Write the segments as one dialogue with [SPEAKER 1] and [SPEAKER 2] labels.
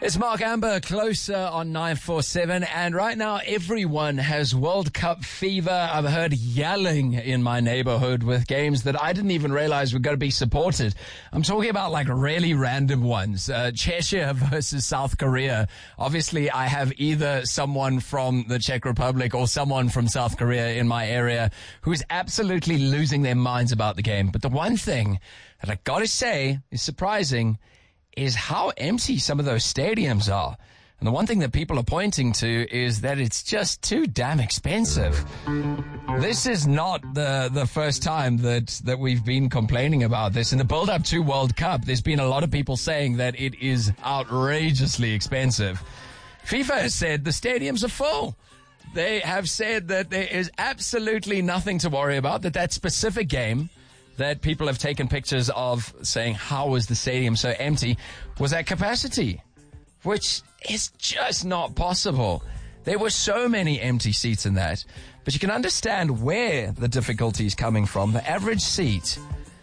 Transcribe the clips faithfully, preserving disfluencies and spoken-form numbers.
[SPEAKER 1] It's Mark Amber, Closer on nine four seven, and right now everyone has World Cup fever. I've heard yelling in my neighborhood with games that I didn't even realize were going to be supported. I'm talking about like really random ones. Uh, Cheshire versus South Korea. Obviously, I have either someone from the Czech Republic or someone from South Korea in my area who's absolutely losing their minds about the game. But the one thing that I gotta say is surprising is how empty some of those stadiums are. And the one thing that people are pointing to is that it's just too damn expensive. This is not the the first time that, that we've been complaining about this. In the build-up to World Cup, there's been a lot of people saying that it is outrageously expensive. FIFA has said the stadiums are full. They have said that there is absolutely nothing to worry about, that that specific game that people have taken pictures of saying, how is the stadium so empty, was at capacity, which is just not possible. There were so many empty seats in that, but you can understand where the difficulty is coming from. The average seat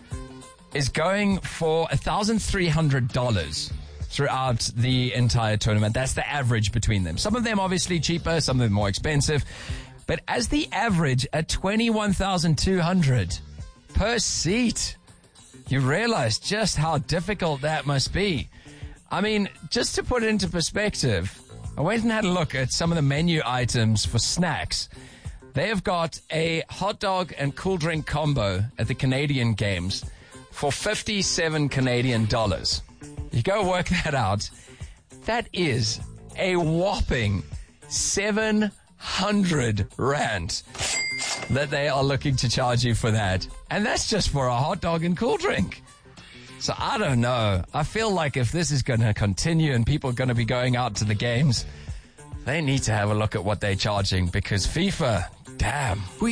[SPEAKER 1] is going for one thousand three hundred dollars throughout the entire tournament. That's the average between them. Some of them obviously cheaper, some of them more expensive, but as the average at twenty-one thousand two hundred dollars per seat, you realize just how difficult that must be. I mean, just to put it into perspective, I went and had a look at some of the menu items for snacks. They have got a hot dog and cool drink combo at the Canadian Games for fifty-seven Canadian dollars. You go work that out. That is a whopping seven hundred rand that they are looking to charge you for that. And that's just for a hot dog and cool drink. So I don't know. I feel like if this is going to continue and people are going to be going out to the games, they need to have a look at what they're charging, because FIFA, damn.